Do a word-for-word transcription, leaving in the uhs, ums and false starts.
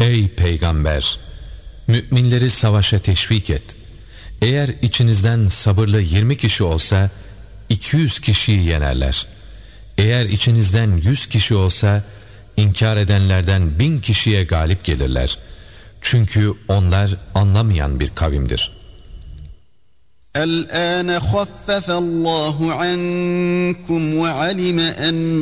Ey peygamber! Müminleri savaşa teşvik et. Eğer içinizden sabırlı yirmi kişi olsa, iki yüz kişiyi yenerler. Eğer içinizden yüz kişi olsa, inkar edenlerden bin kişiye galip gelirler. Çünkü onlar anlamayan bir kavimdir. الآن خفف الله عنكم وعلم أن